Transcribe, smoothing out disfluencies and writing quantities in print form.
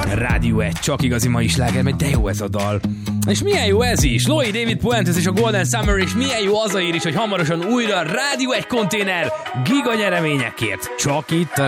Rádió 1, csak igazi mai sláger, mert de jó ez a dal. És milyen jó ez is, Louis David Puentes és a Golden Summer, és milyen jó az a ír is, hogy hamarosan újra Rádió 1 konténer giga nyereményekért. Csak itt a